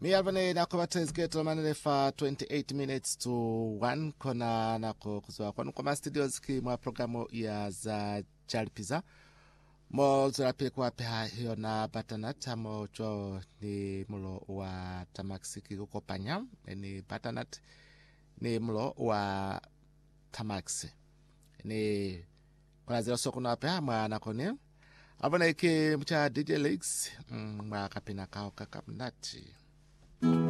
Miyavane nako batezgeto manele fa 28 minutes to 1 kona nako kuzwa kwa studios ki mwa programu ya za Jalipiza mo zurape kwa peha hiyo na batanat mo jo ni mulo wa tamaxi ko panya ni batanat ni mulo wa tamaxi ni kwa zero soko na peha mwa nakone abana ke mcha DJ Leaks mwa kapina kao kakamnati